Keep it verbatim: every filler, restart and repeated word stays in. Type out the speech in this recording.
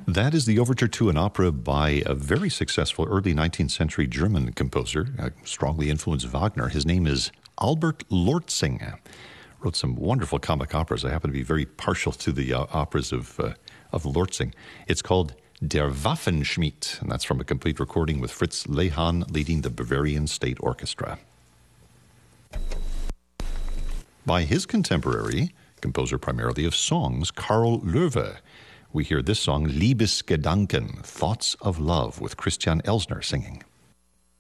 That is the overture to an opera by a very successful early nineteenth century German composer, uh, strongly influenced Wagner. His name is Albert Lortzing. Wrote some wonderful comic operas. I happen to be very partial to the uh, operas of, uh, of Lortzing. It's called Der Waffenschmied, and that's from a complete recording with Fritz Lehmann leading the Bavarian State Orchestra. By his contemporary, composer primarily of songs, Karl Löwe, we hear this song, Liebesgedanken, Thoughts of Love, with Christian Elsner singing.